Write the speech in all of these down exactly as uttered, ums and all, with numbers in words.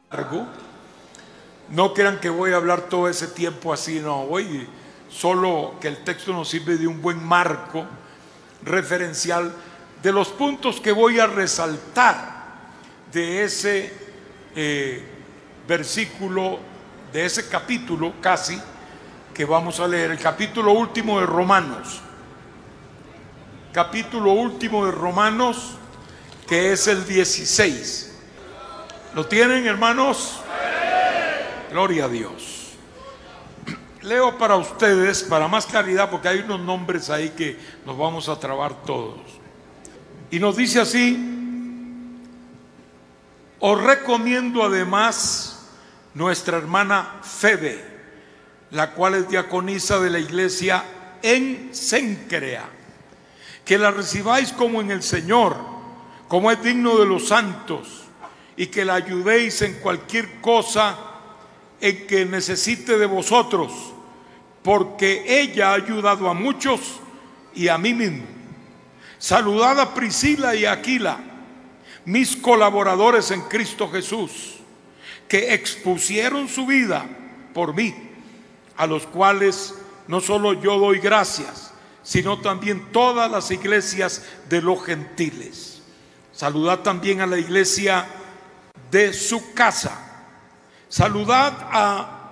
largo. No crean que voy a hablar todo ese tiempo así, no, voy solo que el texto nos sirve de un buen marco referencial de los puntos que voy a resaltar de ese eh, versículo, de ese capítulo casi que vamos a leer, el capítulo último de Romanos, capítulo último de Romanos, que es el dieciséis. ¿Lo tienen, hermanos? Gloria a Dios. Leo para ustedes, para más claridad, porque hay unos nombres ahí que nos vamos a trabar todos. Y nos dice así: os recomiendo además nuestra hermana Febe, la cual es diaconisa de la iglesia en Cencrea, que la recibáis como en el Señor, como es digno de los santos, y que la ayudéis en cualquier cosa en que necesite de vosotros, porque ella ha ayudado a muchos y a mí mismo. Saludad a Priscila y a Aquila, mis colaboradores en Cristo Jesús, que expusieron su vida por mí, a los cuales no solo yo doy gracias, sino también todas las iglesias de los gentiles. Saludad también a la iglesia de su casa. Saludad a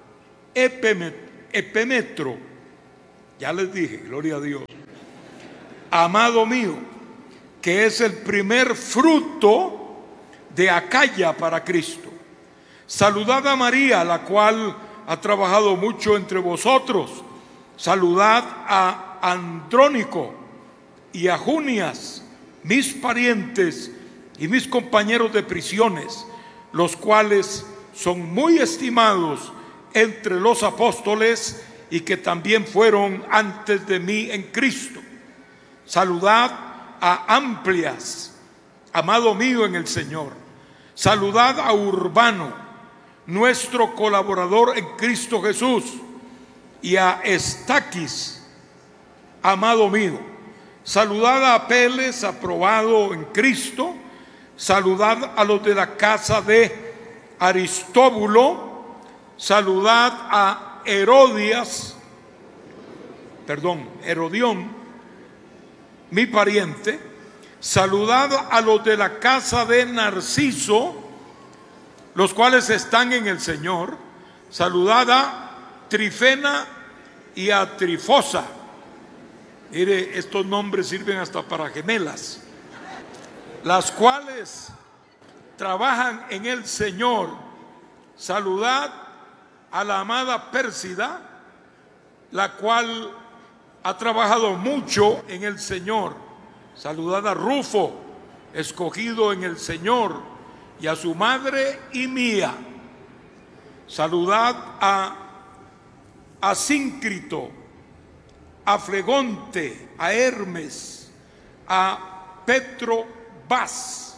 Epemetro, ya les dije, gloria a Dios, amado mío, que es el primer fruto de Acaya para Cristo. Saludad a María, la cual ha trabajado mucho entre vosotros. Saludad a Andrónico y a Junias, mis parientes y mis compañeros de prisiones, los cuales son muy estimados entre los apóstoles y que también fueron antes de mí en Cristo. Saludad a Amplias, amado mío en el Señor. Saludad a Urbano, nuestro colaborador en Cristo Jesús, y a Estaquis, amado mío. Saludad a Apeles, aprobado en Cristo. Saludad a los de la casa de Aristóbulo. Saludad a Herodias, perdón, Herodión, mi pariente. Saludad a los de la casa de Narciso, los cuales están en el Señor. Saludad a Trifena y a Trifosa. Mire, estos nombres sirven hasta para gemelas, las cuales trabajan en el Señor. Saludad a la amada Pérsida, la cual ha trabajado mucho en el Señor. Saludad a Rufo, escogido en el Señor, y a su madre y mía. Saludad a Asíncrito, a Flegonte, a Hermes, a Petro Bas.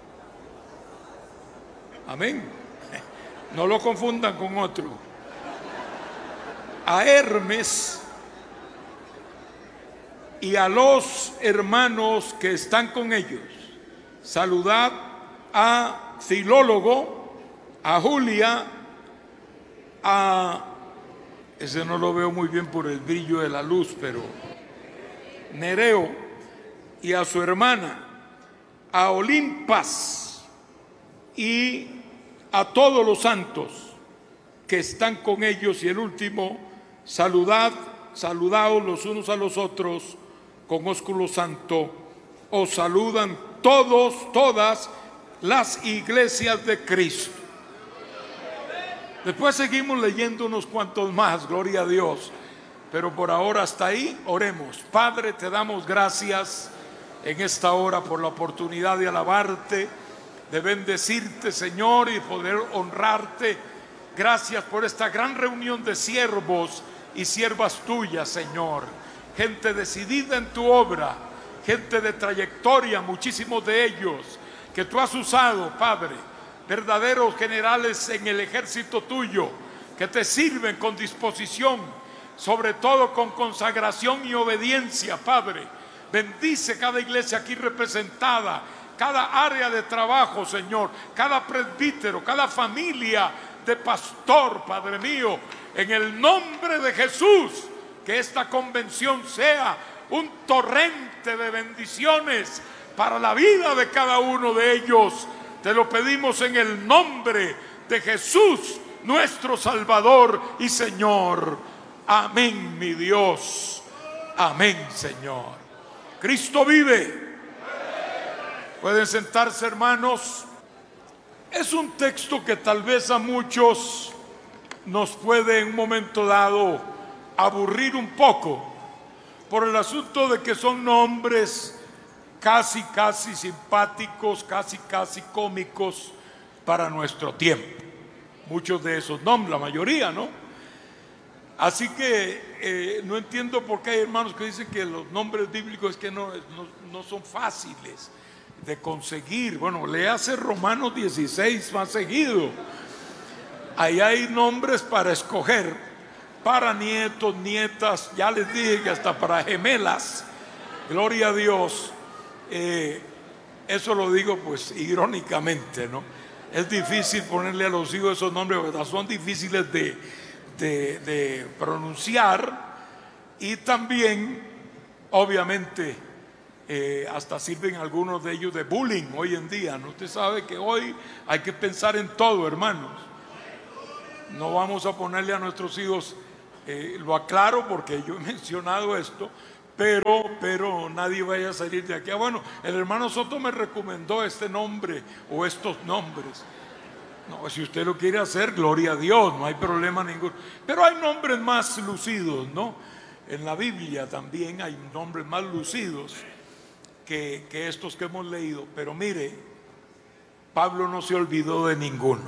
Amén. No lo confundan con otro. A Hermes y a los hermanos que están con ellos. Saludad a Filólogo, a Julia, a... ese no lo veo muy bien por el brillo de la luz, pero Nereo, y a su hermana, a Olimpas, y a todos los santos que están con ellos. Y el último, saludad, saludaos los unos a los otros con ósculo santo. Os saludan todos, todas las iglesias de Cristo. Después seguimos leyendo unos cuantos más, gloria a Dios, pero por ahora hasta ahí. Oremos. Padre, te damos gracias en esta hora por la oportunidad de alabarte, de bendecirte, Señor, y poder honrarte. Gracias por esta gran reunión de siervos y siervas tuyas, Señor. Gente decidida en tu obra, gente de trayectoria, muchísimos de ellos que tú has usado, Padre, verdaderos generales en el ejército tuyo, que te sirven con disposición, sobre todo con consagración y obediencia, Padre. Bendice cada iglesia aquí representada, cada área de trabajo, Señor, cada presbítero, cada familia de pastor, Padre mío, en el nombre de Jesús, que esta convención sea un torrente de bendiciones para la vida de cada uno de ellos. Te lo pedimos en el nombre de Jesús, nuestro Salvador y Señor. Amén, mi Dios. Amén, Señor. Cristo vive. Pueden sentarse, hermanos. Es un texto que tal vez a muchos nos puede en un momento dado aburrir un poco, por el asunto de que son nombres casi, casi simpáticos, casi, casi cómicos para nuestro tiempo. Muchos de esos nombres, la mayoría, ¿no? Así que eh, no entiendo por qué hay hermanos que dicen que los nombres bíblicos es que no, no, no son fáciles de conseguir. Bueno, léase Romanos dieciséis más seguido. Ahí hay nombres para escoger, para nietos, nietas, ya les dije que hasta para gemelas. Gloria a Dios. Eh, eso lo digo pues irónicamente, ¿no? Es difícil ponerle a los hijos esos nombres, ¿verdad? Son difíciles de, de, de pronunciar, y también obviamente eh, hasta sirven algunos de ellos de bullying hoy en día, ¿no? Usted sabe que hoy hay que pensar en todo, hermanos. No vamos a ponerle a nuestros hijos, eh, lo aclaro porque yo he mencionado esto, Pero, pero nadie vaya a salir de aquí. Ah, bueno, el hermano Soto me recomendó este nombre o estos nombres. No, si usted lo quiere hacer, gloria a Dios, no hay problema ninguno. Pero hay nombres más lucidos, ¿no? En la Biblia también hay nombres más lucidos que, que estos que hemos leído. Pero mire, Pablo no se olvidó de ninguno.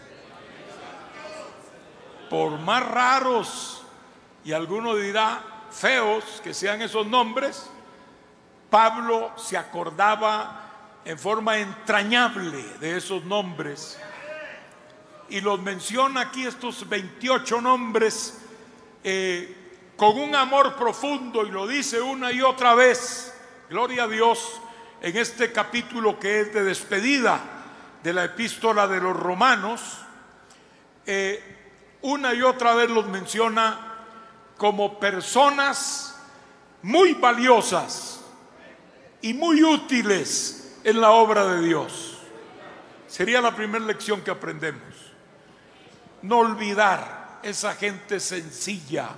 Por más raros, y alguno dirá feos que sean esos nombres, Pablo se acordaba en forma entrañable de esos nombres y los menciona aquí, estos veintiocho nombres, eh, con un amor profundo, y lo dice una y otra vez, gloria a Dios, en este capítulo que es de despedida de la epístola de los Romanos. eh, una y otra vez los menciona como personas muy valiosas y muy útiles en la obra de Dios. Sería la primera lección que aprendemos. No olvidar esa gente sencilla.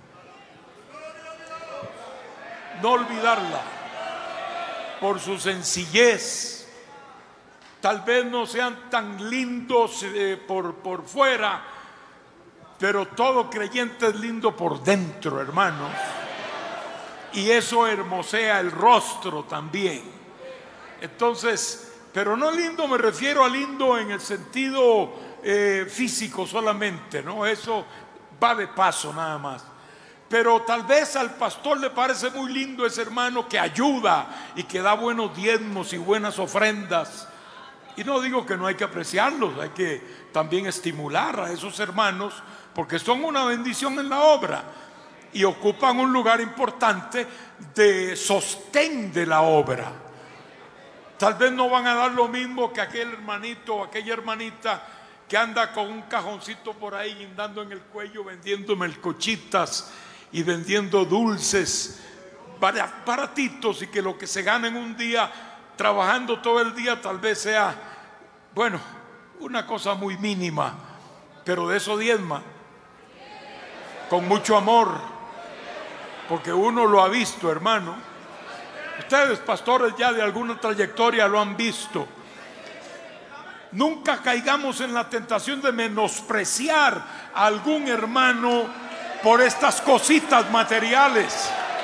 No olvidarla por su sencillez. Tal vez no sean tan lindos eh, por, por fuera, pero todo creyente es lindo por dentro, hermanos. Y eso hermosea el rostro también. Entonces, pero no lindo me refiero a lindo en el sentido eh, físico solamente, ¿no? Eso va de paso nada más. Pero tal vez al pastor le parece muy lindo ese hermano que ayuda y que da buenos diezmos y buenas ofrendas. Y no digo que no hay que apreciarlos, hay que también estimular a esos hermanos, porque son una bendición en la obra y ocupan un lugar importante de sostén de la obra. Tal vez no van a dar lo mismo que aquel hermanito o aquella hermanita que anda con un cajoncito por ahí guindando en el cuello, vendiendo melcochitas y vendiendo dulces baratitos, y que lo que se gana en un día trabajando todo el día tal vez sea, bueno, una cosa muy mínima, pero de eso diezma con mucho amor, porque uno lo ha visto, hermano. Ustedes, pastores, ya de alguna trayectoria lo han visto. Nunca caigamos en la tentación de menospreciar a algún hermano por estas cositas materiales,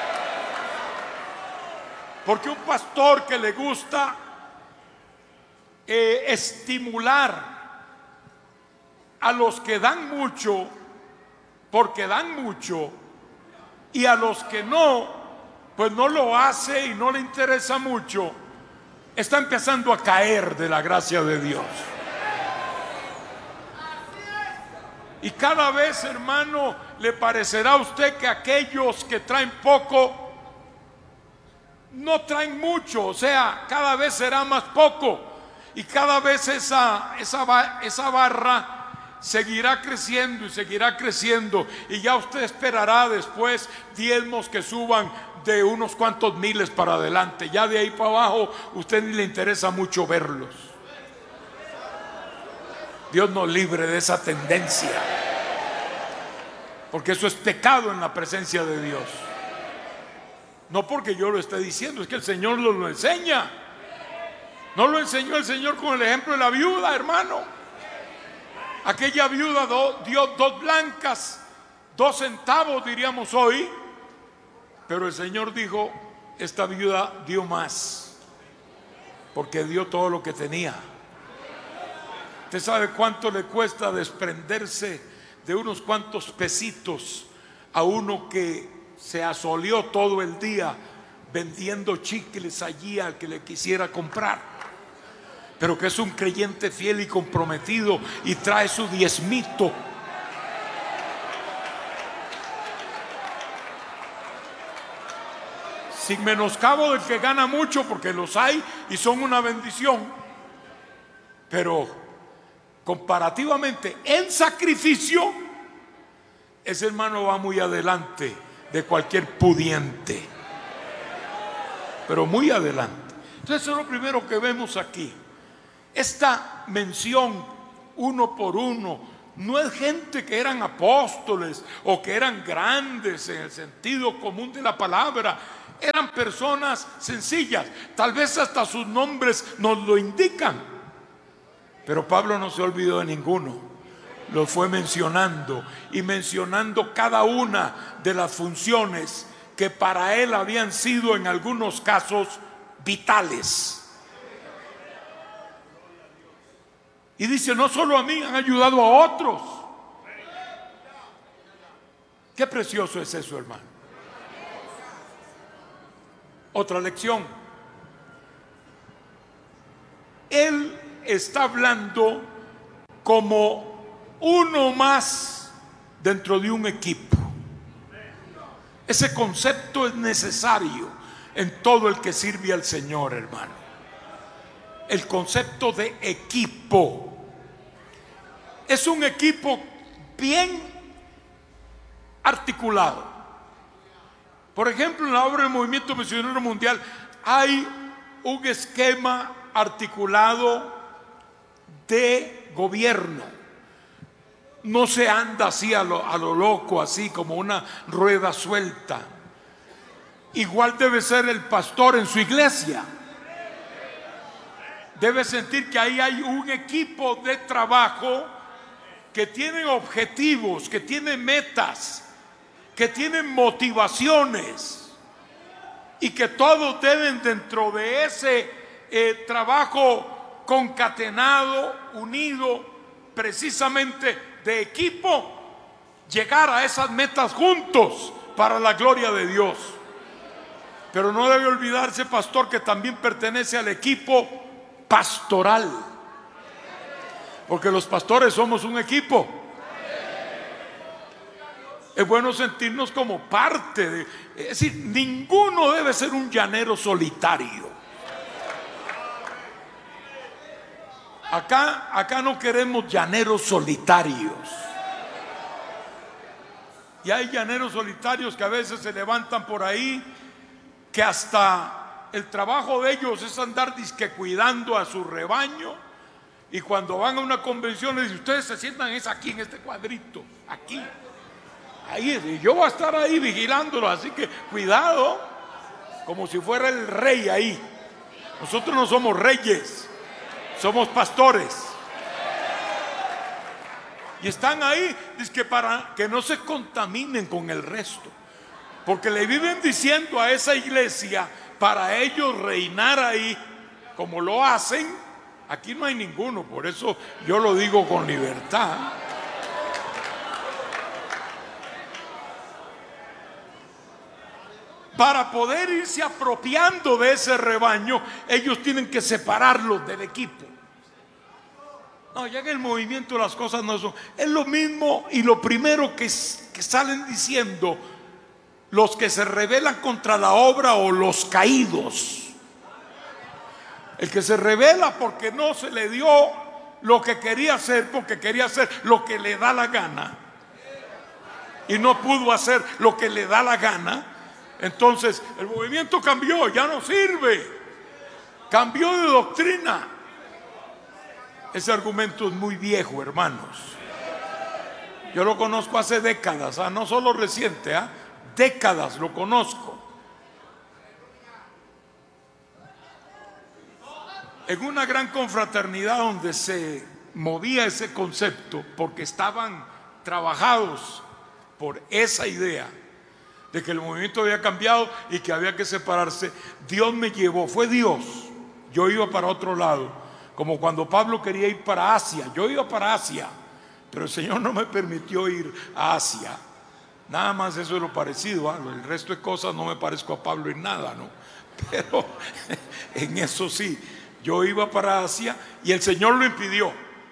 porque un pastor que le gusta eh, estimular a los que dan mucho, porque dan mucho, y a los que no, pues no lo hace y no le interesa mucho, está empezando a caer de la gracia de Dios. Y cada vez, hermano, le parecerá a usted que aquellos que traen poco no traen mucho, o sea, cada vez será más poco, y cada vez esa, esa, esa barra seguirá creciendo y seguirá creciendo, y ya usted esperará después diezmos que suban de unos cuantos miles para adelante. Ya de ahí para abajo usted ni le interesa mucho verlos. Dios nos libre de esa tendencia, porque eso es pecado en la presencia de Dios. No porque yo lo esté diciendo, es que el Señor nos lo enseña. No lo enseñó el Señor con el ejemplo de la viuda, hermano. Aquella viuda do, dio dos blancas, dos centavos diríamos hoy, pero el Señor dijo, esta viuda dio más, porque dio todo lo que tenía. ¿Usted sabe cuánto le cuesta desprenderse de unos cuantos pesitos a uno que se asoleó todo el día vendiendo chicles allí al que le quisiera comprar, pero que es un creyente fiel y comprometido y trae su diezmito? Sin menoscabo del que gana mucho, porque los hay y son una bendición, pero comparativamente en sacrificio, ese hermano va muy adelante de cualquier pudiente, pero muy adelante. Entonces eso es lo primero que vemos aquí. Esta mención uno por uno no es gente que eran apóstoles o que eran grandes en el sentido común de la palabra. Eran personas sencillas, tal vez hasta sus nombres nos lo indican, pero Pablo no se olvidó de ninguno. Lo fue mencionando y mencionando cada una de las funciones que para él habían sido en algunos casos vitales. Y dice, no solo a mí, han ayudado a otros. Qué precioso es eso, hermano. Otra lección. Él está hablando como uno más dentro de un equipo. Ese concepto es necesario en todo el que sirve al Señor, hermano. El concepto de equipo. Es un equipo bien articulado. Por ejemplo, en la obra del Movimiento Misionero Mundial hay un esquema articulado de gobierno. No se anda así a lo, a lo loco, así como una rueda suelta. Igual debe ser el pastor en su iglesia. Debe sentir que ahí hay un equipo de trabajo que tiene objetivos, que tiene metas, que tienen motivaciones, y que todos deben dentro de ese eh, trabajo concatenado, unido, precisamente de equipo, llegar a esas metas juntos para la gloria de Dios. Pero no debe olvidarse, pastor, que también pertenece al equipo pastoral, porque los pastores somos un equipo. Es bueno sentirnos como parte de, es decir, ninguno debe ser un llanero solitario. Acá, acá no queremos llaneros solitarios. Y hay llaneros solitarios que a veces se levantan por ahí, que hasta el trabajo de ellos es andar disque cuidando a su rebaño, y cuando van a una convención les dicen, ustedes se sientan es aquí en este cuadrito, aquí. Ahí, y yo voy a estar ahí vigilándolo, así que cuidado, como si fuera el rey ahí. Nosotros no somos reyes, somos pastores. Y están ahí, dice que para que no se contaminen con el resto, porque le viven diciendo a esa iglesia, para ellos reinar ahí, como lo hacen. Aquí no hay ninguno, por eso yo lo digo con libertad. Para poder irse apropiando de ese rebaño, ellos tienen que separarlos del equipo. No, ya en el movimiento las cosas no son. Es lo mismo, y lo primero que, que salen diciendo, los que se rebelan contra la obra o los caídos. El que se rebela porque no se le dio lo que quería hacer, porque quería hacer lo que le da la gana y no pudo hacer lo que le da la gana. Entonces el movimiento cambió, ya no sirve, cambió de doctrina. Ese argumento es muy viejo, hermanos. Yo lo conozco hace décadas, ¿ah? No solo reciente, ¿ah? décadas lo conozco. En una gran confraternidad donde se movía ese concepto, porque estaban trabajados por esa idea de que el movimiento había cambiado y que había que separarse, Dios me llevó, fue Dios. Yo iba para otro lado, como cuando Pablo quería ir para Asia. Yo iba para Asia, pero el Señor no me permitió ir a Asia. Nada más eso es lo parecido, ¿eh? El resto de cosas no me parezco a Pablo en nada, ¿no? Pero en eso sí, yo iba para Asia y el Señor lo impidió.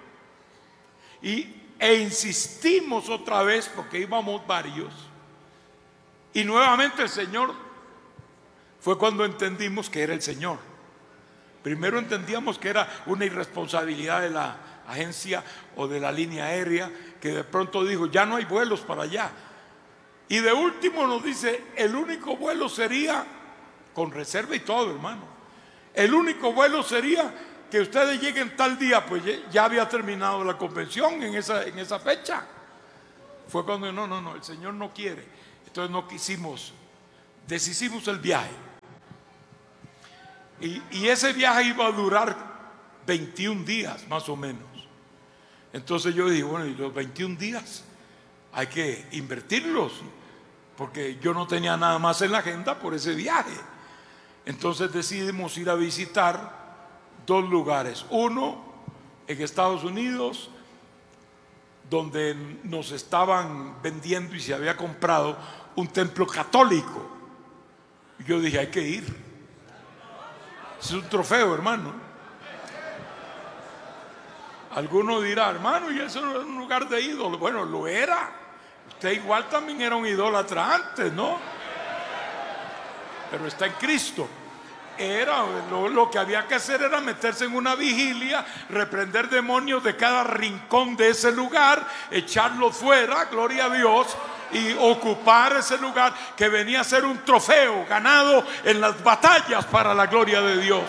Y, e insistimos otra vez porque íbamos varios. Y nuevamente el Señor, fue cuando entendimos que era el Señor. Primero entendíamos que era una irresponsabilidad de la agencia o de la línea aérea, que de pronto dijo, ya no hay vuelos para allá. Y de último nos dice, el único vuelo sería, con reserva y todo, hermano, el único vuelo sería que ustedes lleguen tal día. Pues ya había terminado la convención en esa, en esa fecha. Fue cuando no, no, no, el Señor no quiere. Entonces no quisimos, deshicimos el viaje. Y, y ese viaje iba a durar veintiún días más o menos. Entonces yo dije, bueno, y los veintiún días hay que invertirlos, porque yo no tenía nada más en la agenda por ese viaje. Entonces decidimos ir a visitar dos lugares. Uno en Estados Unidos, donde nos estaban vendiendo y se había comprado un templo católico. Y yo dije, hay que ir. Es un trofeo, hermano. Alguno dirá, hermano, y eso no es un lugar de ídolo. Bueno, lo era. Usted igual también era un idólatra antes, ¿no? Pero está en Cristo. Era lo, lo que había que hacer era meterse en una vigilia, reprender demonios de cada rincón de ese lugar, echarlos fuera, gloria a Dios, y ocupar ese lugar que venía a ser un trofeo ganado en las batallas para la gloria de Dios.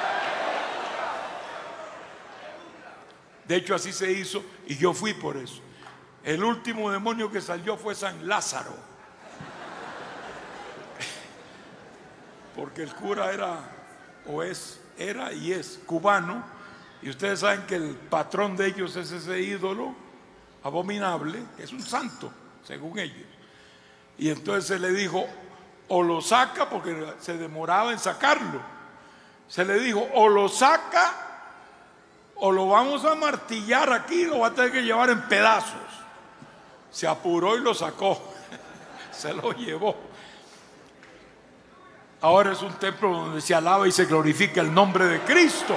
De hecho así se hizo y yo fui por eso. El último demonio que salió fue San Lázaro, porque el cura era o es, era y es cubano, y ustedes saben que el patrón de ellos es ese ídolo abominable, que es un santo, según ellos. Y entonces se le dijo, o lo saca, porque se demoraba en sacarlo. Se le dijo, o lo saca, o lo vamos a martillar aquí, lo va a tener que llevar en pedazos. Se apuró y lo sacó, se lo llevó. Ahora es un templo donde se alaba y se glorifica el nombre de Cristo.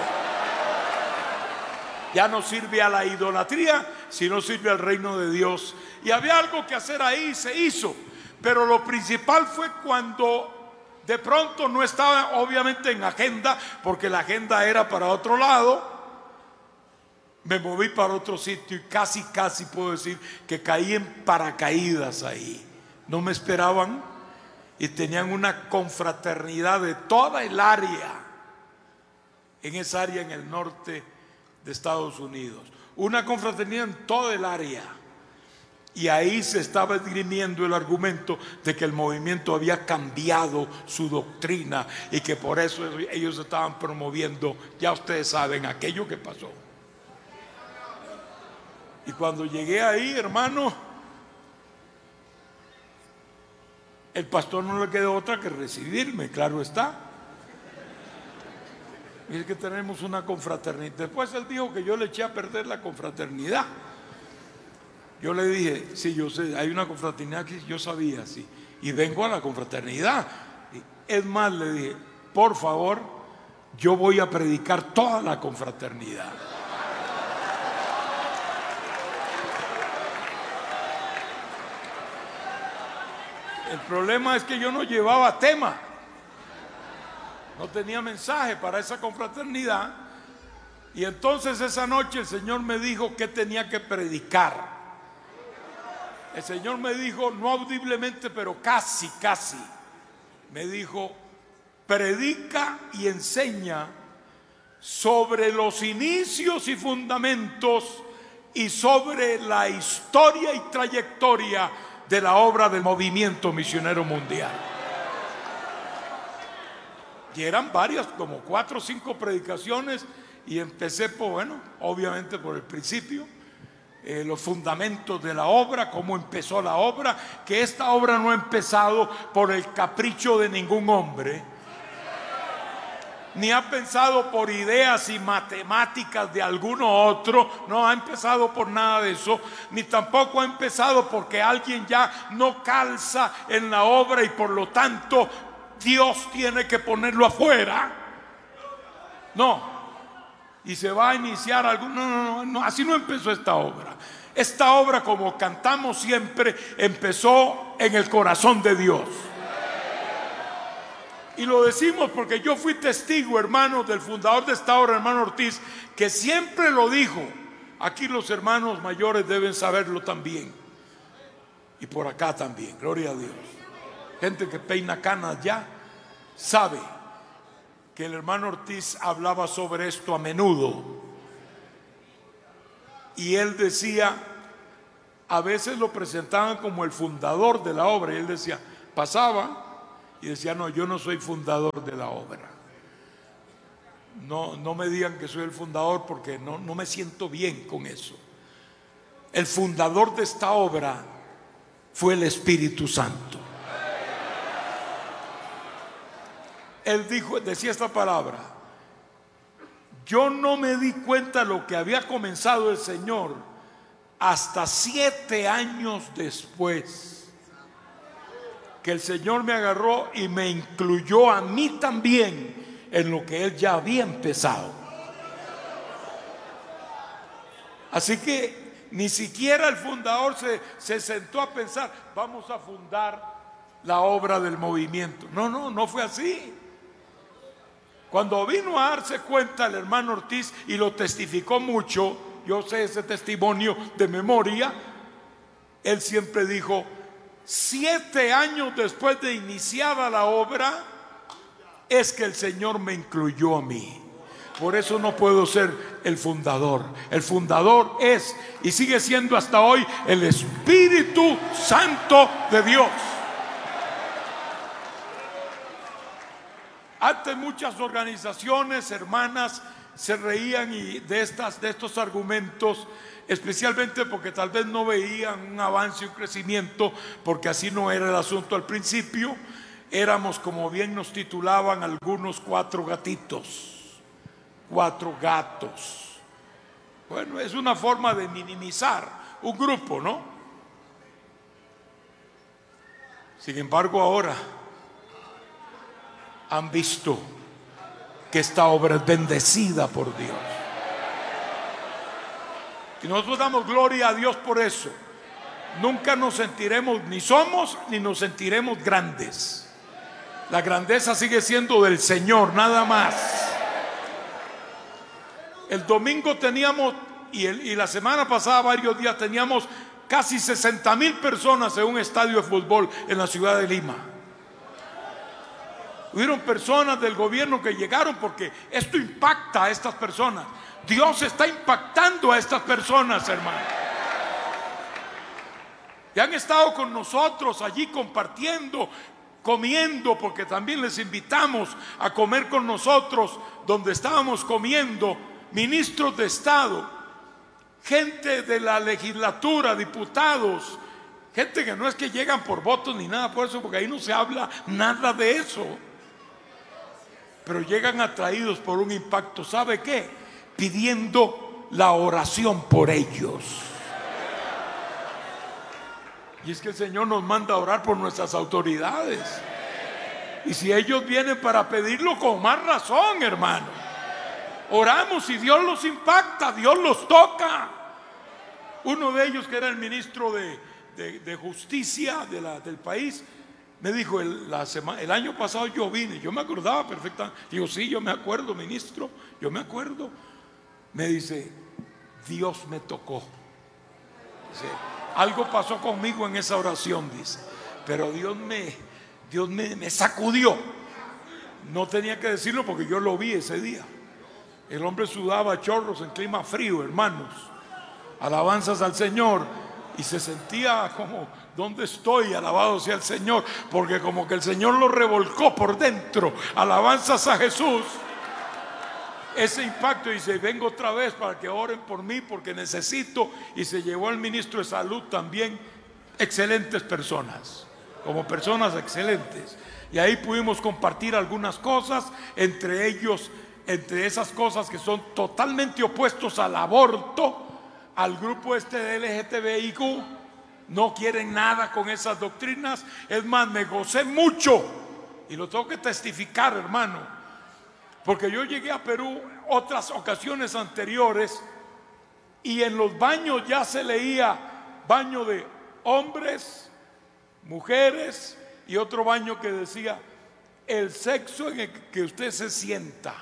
Ya no sirve a la idolatría, sino sirve al reino de Dios. Y había algo que hacer ahí, se hizo. Pero lo principal fue cuando de pronto no estaba obviamente en agenda, porque la agenda era para otro lado. Me moví para otro sitio y casi, casi puedo decir que caí en paracaídas ahí. No me esperaban. Y tenían una confraternidad de toda el área, en esa área en el norte de Estados Unidos. Una confraternidad en toda el área. Y ahí se estaba esgrimiendo el argumento de que el movimiento había cambiado su doctrina y que por eso ellos estaban promoviendo, ya ustedes saben, aquello que pasó. Y cuando llegué ahí, hermano, el pastor no le quedó otra que recibirme, claro está. Y es que tenemos una confraternidad. Después él dijo que yo le eché a perder la confraternidad. Yo le dije, sí, yo sé, hay una confraternidad que yo sabía, sí. Y vengo a la confraternidad. Es más, le dije, por favor, yo voy a predicar toda la confraternidad. El problema es que yo no llevaba tema, no tenía mensaje para esa confraternidad. Y entonces esa noche el Señor me dijo que tenía que predicar. El Señor me dijo, no audiblemente, pero casi, casi, me dijo: predica y enseña sobre los inicios y fundamentos y sobre la historia y trayectoria de la obra del movimiento misionero mundial. Y eran varias, como cuatro o cinco predicaciones, y empecé por, bueno, obviamente por el principio, eh, los fundamentos de la obra, cómo empezó la obra, que esta obra no ha empezado por el capricho de ningún hombre, ni ha pensado por ideas y matemáticas de alguno otro, no ha empezado por nada de eso, ni tampoco ha empezado porque alguien ya no calza en la obra y por lo tanto Dios tiene que ponerlo afuera. No, y se va a iniciar algún, no, no, no, no, así no empezó esta obra. Esta obra, como cantamos siempre, empezó en el corazón de Dios. Y lo decimos porque yo fui testigo, hermano, del fundador de esta obra, hermano Ortiz, que siempre lo dijo. Aquí los hermanos mayores deben saberlo también, y por acá también, gloria a Dios. Gente que peina canas ya sabe que el hermano Ortiz hablaba sobre esto a menudo. Y él decía, a veces lo presentaban como el fundador de la obra, y él decía, pasaba y decía, no, yo no soy fundador de la obra. No, no me digan que soy el fundador, porque no, no me siento bien con eso. El fundador de esta obra fue el Espíritu Santo. Él dijo, decía esta palabra: yo no me di cuenta de lo que había comenzado el Señor hasta siete años después, que el Señor me agarró y me incluyó a mí también en lo que Él ya había empezado. Así que ni siquiera el fundador se, se sentó a pensar, vamos a fundar la obra del movimiento. No, no, no fue así. Cuando vino a darse cuenta el hermano Ortiz, y lo testificó mucho, yo sé ese testimonio de memoria, él siempre dijo, siete años después de iniciada la obra, es que el Señor me incluyó a mí. Por eso no puedo ser el fundador. El fundador es, y sigue siendo hasta hoy, el Espíritu Santo de Dios. Antes muchas organizaciones, hermanas, se reían y de, estas, de estos argumentos, especialmente porque tal vez no veían un avance y un crecimiento, porque así no era el asunto al principio. Éramos, como bien nos titulaban algunos, cuatro gatitos, cuatro gatos. Bueno, es una forma de minimizar un grupo, ¿no? Sin embargo, ahora han visto que esta obra es bendecida por Dios. Y nosotros damos gloria a Dios por eso. Nunca nos sentiremos, ni somos, ni nos sentiremos grandes. La grandeza sigue siendo del Señor, nada más. El domingo teníamos, y, el, y la semana pasada, varios días, teníamos casi sesenta mil personas en un estadio de fútbol en la ciudad de Lima. Hubieron personas del gobierno que llegaron porque esto impacta a estas personas. Dios está impactando a estas personas, hermano. Y han estado con nosotros allí compartiendo, comiendo, porque también les invitamos a comer con nosotros donde estábamos comiendo, ministros de Estado, gente de la legislatura, diputados, gente que no es que llegan por votos ni nada por eso, porque ahí no se habla nada de eso, pero llegan atraídos por un impacto. ¿Sabe qué? Pidiendo la oración por ellos. Y es que el Señor nos manda a orar por nuestras autoridades. Y si ellos vienen para pedirlo, con más razón, hermano. Oramos y Dios los impacta, Dios los toca. Uno de ellos, que era el ministro de, de, de justicia de la, del país, Me dijo, el, la semana, el año pasado yo vine, yo me acordaba perfectamente. Digo, sí, yo me acuerdo, ministro, yo me acuerdo. Me dice, Dios me tocó. Dice, algo pasó conmigo en esa oración, dice, pero Dios me, Dios me, me sacudió. No tenía que decirlo porque yo lo vi ese día. El hombre sudaba chorros en clima frío, hermanos. Alabanzas al Señor. Y se sentía como, ¿dónde estoy? Alabado sea el Señor. Porque como que el Señor lo revolcó por dentro. Alabanzas a Jesús. Ese impacto, dice, vengo otra vez para que oren por mí porque necesito. Y se llevó al ministro de salud también. Excelentes personas, como personas excelentes. Y ahí pudimos compartir algunas cosas. Entre ellos, entre esas cosas que son totalmente opuestos al aborto, al grupo este de L G T B I Q, no quieren nada con esas doctrinas. Es más, me gocé mucho y lo tengo que testificar, hermano, porque yo llegué a Perú otras ocasiones anteriores y en los baños ya se leía baño de hombres, mujeres y otro baño que decía el sexo en el que usted se sienta.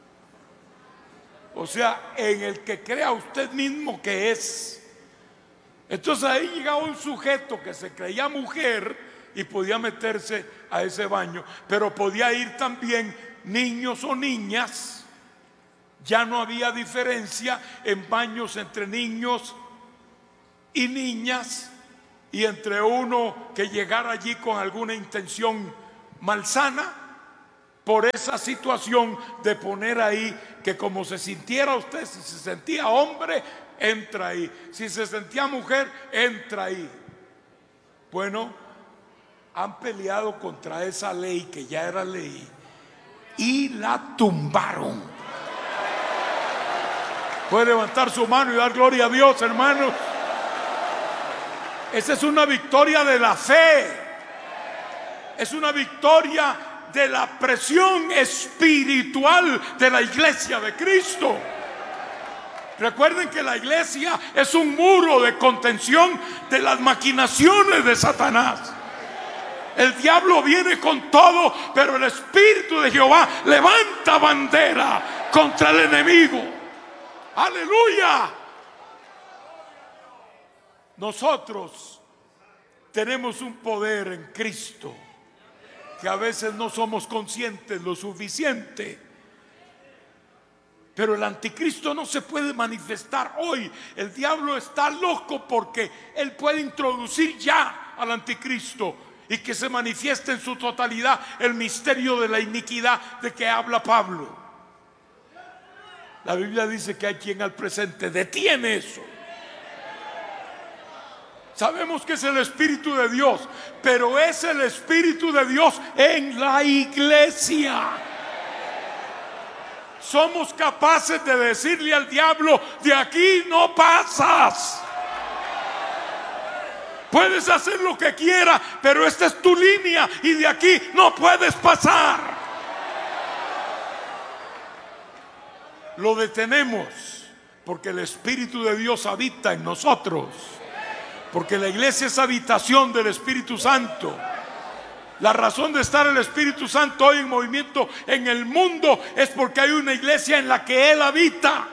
O sea, en el que crea usted mismo que es. Entonces ahí llegaba un sujeto que se creía mujer y podía meterse a ese baño, pero podía ir también niños o niñas. Ya no había diferencia en baños entre niños y niñas, y entre uno que llegara allí con alguna intención malsana, por esa situación de poner ahí que como se sintiera usted, si se sentía hombre, entra ahí, si se sentía mujer, entra ahí. Bueno, han peleado contra esa ley que ya era ley y la tumbaron. Puede levantar su mano y dar gloria a Dios, hermanos. Esa es una victoria de la fe. Es una victoria de la presión espiritual de la iglesia de Cristo. Recuerden que la iglesia es un muro de contención de las maquinaciones de Satanás. El diablo viene con todo, pero el Espíritu de Jehová levanta bandera contra el enemigo. ¡Aleluya! Nosotros tenemos un poder en Cristo que a veces no somos conscientes lo suficiente. Pero el anticristo no se puede manifestar hoy. El diablo está loco porque él puede introducir ya al anticristo y que se manifieste en su totalidad el misterio de la iniquidad de que habla Pablo. La Biblia dice que hay quien al presente detiene eso. Sabemos que es el Espíritu de Dios, pero es el Espíritu de Dios en la iglesia. Somos capaces de decirle al diablo: de aquí no pasas. Puedes hacer lo que quieras, pero esta es tu línea y de aquí no puedes pasar. Lo detenemos porque el Espíritu de Dios habita en nosotros. Porque la iglesia es habitación del Espíritu Santo. La razón de estar el Espíritu Santo hoy en movimiento en el mundo es porque hay una iglesia en la que Él habita.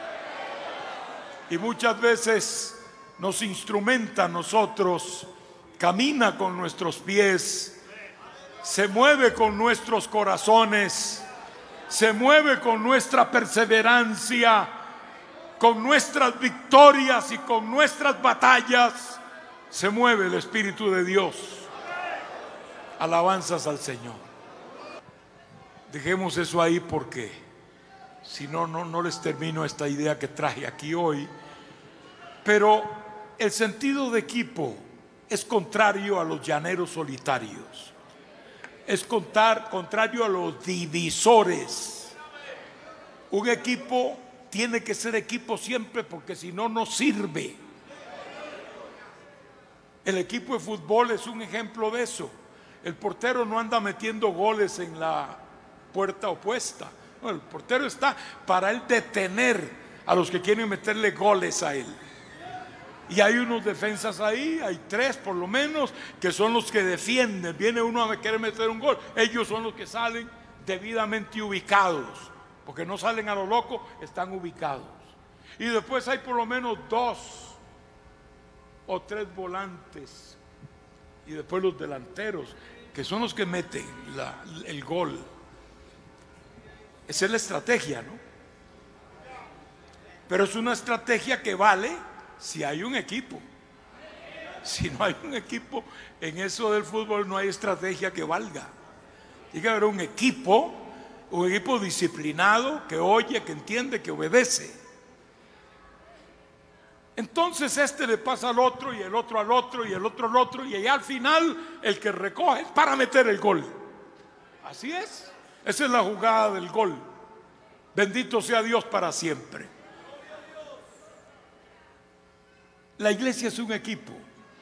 Y muchas veces nos instrumenta a nosotros, camina con nuestros pies, se mueve con nuestros corazones, se mueve con nuestra perseverancia, con nuestras victorias y con nuestras batallas. Se mueve el Espíritu de Dios. Alabanzas al Señor. Dejemos eso ahí porque si no, no, no les termino esta idea que traje aquí hoy. Pero el sentido de equipo es contrario a los llaneros solitarios. Es contar, contrario a los divisores. Un equipo tiene que ser equipo siempre porque si no, no sirve. El equipo de fútbol es un ejemplo de eso. El portero no anda metiendo goles en la puerta opuesta. No, el portero está para él detener a los que quieren meterle goles a él. Y hay unos defensas ahí, hay tres por lo menos, que son los que defienden. Viene uno a querer meter un gol, ellos son los que salen debidamente ubicados, porque no salen a lo loco, están ubicados. Y después hay por lo menos dos o tres volantes, y después los delanteros, que son los que meten la, el gol. Esa es la estrategia, ¿no? Pero es una estrategia que vale si hay un equipo. Si no hay un equipo, en eso del fútbol no hay estrategia que valga. Tiene que haber un equipo, un equipo disciplinado, que oye, que entiende, que obedece. Entonces este le pasa al otro, y el otro al otro, y el otro al otro, y allá al final el que recoge es para meter el gol. Así es. Esa es la jugada del gol. Bendito sea Dios para siempre. La iglesia es un equipo.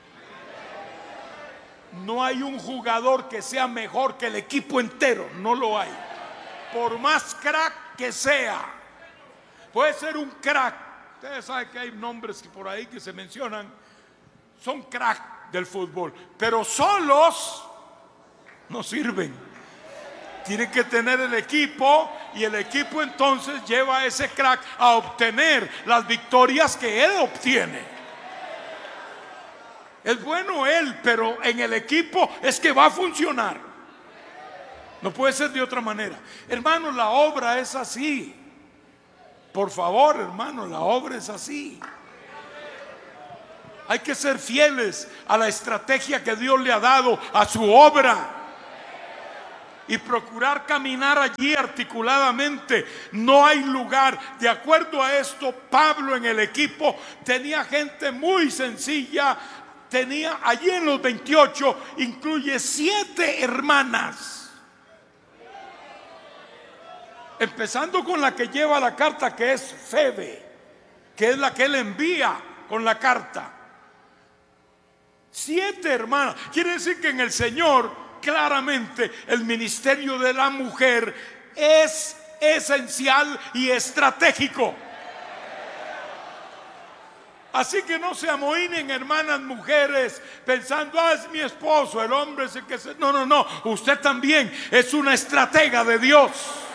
No hay un jugador que sea mejor que el equipo entero. No lo hay. Por más crack que sea. Puede ser un crack. Ustedes saben que hay nombres por ahí que se mencionan. Son crack del fútbol. Pero solos no sirven. Tienen que tener el equipo, y el equipo entonces lleva a ese crack a obtener las victorias que él obtiene. Es bueno él, pero en el equipo es que va a funcionar. No puede ser de otra manera. Hermanos, la obra es así. Por favor, hermanos, la obra es así. Hay que ser fieles a la estrategia que Dios le ha dado a su obra y procurar caminar allí articuladamente. No hay lugar. De acuerdo a esto, Pablo en el equipo tenía gente muy sencilla. Tenía allí en los veintiocho, incluye siete hermanas. Empezando con la que lleva la carta, que es Febe, que es la que él envía con la carta. Siete hermanas. Quiere decir que en el Señor, claramente, el ministerio de la mujer es esencial y estratégico. Así que no se amoinen, hermanas mujeres, pensando, ah, es mi esposo, el hombre es el que se... No, no, no, usted también es una estratega de Dios.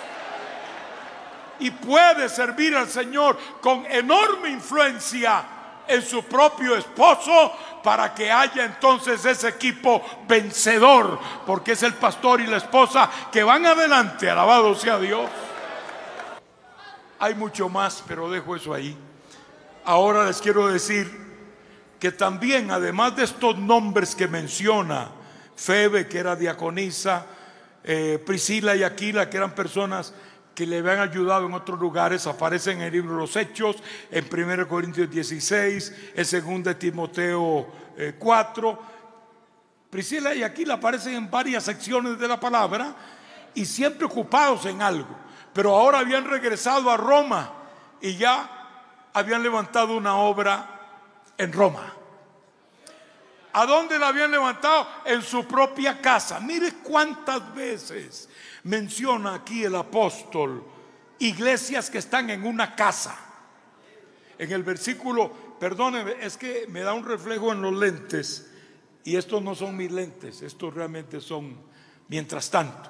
Y puede servir al Señor con enorme influencia en su propio esposo, para que haya entonces ese equipo vencedor, porque es el pastor y la esposa que van adelante, alabado sea Dios. Hay mucho más, pero dejo eso ahí. Ahora les quiero decir que también, además de estos nombres que menciona, Febe, que era diaconisa, eh, Priscila y Aquila, que eran personas que le habían ayudado en otros lugares, aparecen en el libro de los Hechos, en primera Corintios dieciséis, en segunda de Timoteo eh, cuatro. Priscila y Aquila aparecen en varias secciones de la palabra y siempre ocupados en algo, pero ahora habían regresado a Roma y ya habían levantado una obra en Roma. ¿A dónde la habían levantado? En su propia casa. Mire cuántas veces menciona aquí el apóstol iglesias que están en una casa. En el versículo, perdónenme, es que me da un reflejo en los lentes, y estos no son mis lentes, estos realmente son mientras tanto.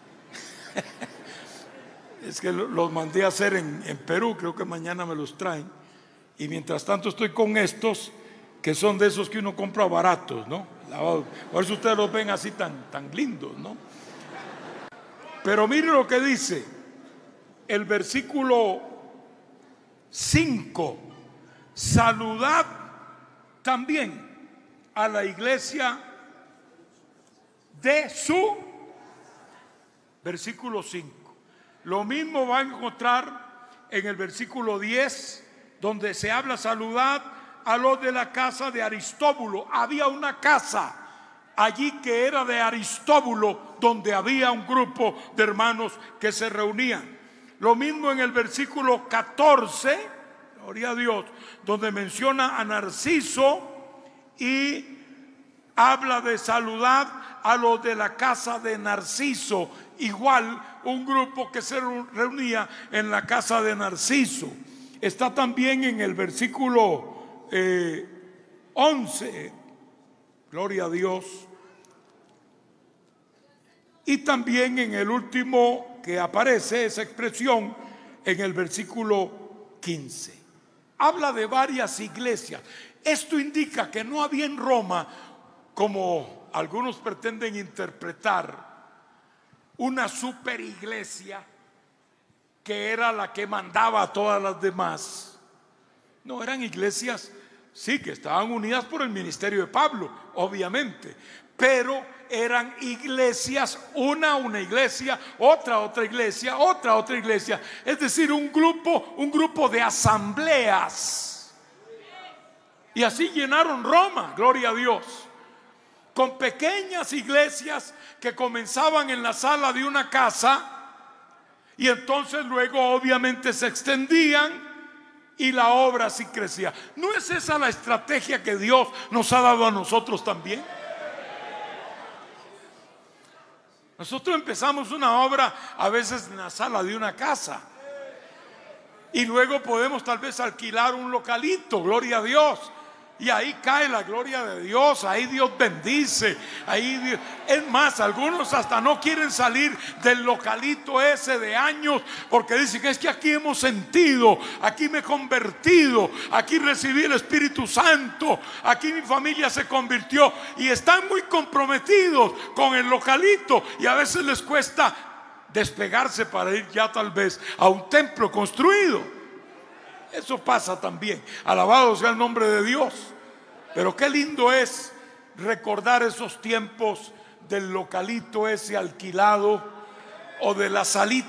Es que los mandé a hacer en, en Perú, creo que mañana me los traen. Y mientras tanto estoy con estos, que son de esos que uno compra baratos, ¿no? Por eso ustedes los ven así tan, tan lindos, ¿no? Pero mire lo que dice el versículo cinco. Saludad también a la iglesia de su... Versículo cinco. Lo mismo va a encontrar en el versículo diez, donde se habla saludad a los de la casa de Aristóbulo. Había una casa allí que era de Aristóbulo, donde había un grupo de hermanos que se reunían. Lo mismo en el versículo catorce, gloria a Dios, donde menciona a Narciso y habla de saludad a los de la casa de Narciso. Igual un grupo que se reunía en la casa de Narciso. Está también en el versículo eh, once, gloria a Dios. Y también en el último que aparece esa expresión en el versículo quince. Habla de varias iglesias. Esto indica que no había en Roma, como algunos pretenden interpretar, una super iglesia que era la que mandaba a todas las demás. No, eran iglesias, sí, que estaban unidas por el ministerio de Pablo, obviamente, pero eran iglesias, una una iglesia, otra otra iglesia, otra otra iglesia, es decir, un grupo, un grupo de asambleas. Y así llenaron Roma, gloria a Dios, con pequeñas iglesias que comenzaban en la sala de una casa y entonces luego obviamente se extendían y la obra así crecía. ¿No es esa la estrategia que Dios nos ha dado a nosotros también? Nosotros empezamos una obra a veces en la sala de una casa y luego podemos tal vez alquilar un localito, gloria a Dios, y ahí cae la gloria de Dios, ahí Dios bendice, ahí Dios. Es más, algunos hasta no quieren salir del localito ese de años porque dicen: es que aquí hemos sentido, aquí me he convertido, aquí recibí el Espíritu Santo, aquí mi familia se convirtió, y están muy comprometidos con el localito y a veces les cuesta despegarse para ir ya tal vez a un templo construido. Eso pasa también, alabado sea el nombre de Dios. Pero qué lindo es recordar esos tiempos del localito ese alquilado o de la salita